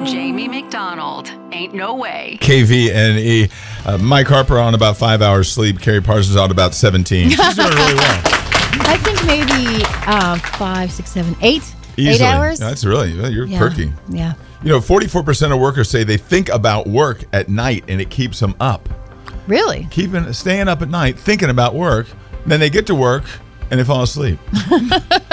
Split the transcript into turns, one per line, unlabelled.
Jamie McDonald. Ain't no way.
KVNE. Mike Harper on about 5 hours sleep. Carrie Parsons on about 17. She's doing really well.
I think maybe 5, 6, 7, 8.
Easily.
8 hours.
That's really, you're perky.
Yeah.
44% of workers say they think about work at night and it keeps them up.
Really?
Staying up at night, thinking about work. Then they get to work and they fall asleep.